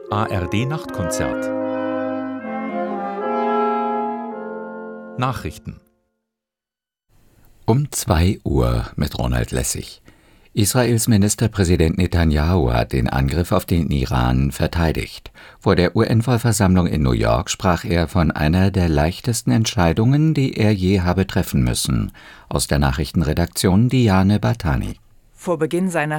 ARD-Nachtkonzert. Nachrichten. Um 2 Uhr mit Ronald Lessig. Israels Ministerpräsident Netanyahu hat den Angriff auf den Iran verteidigt. Vor der UN-Vollversammlung in New York sprach er von einer der leichtesten Entscheidungen, die er je habe treffen müssen. Aus der Nachrichtenredaktion Diane Bartani. Vor Beginn seiner